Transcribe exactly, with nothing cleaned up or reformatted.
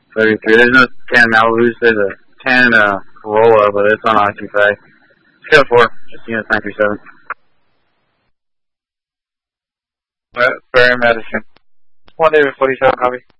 thirty-three. There's no ten Malibus. There's a ten uh, Corolla, but it's on Occupy. Scale four, just unit nine three seven. Barry Madison. one David forty-seven, copy.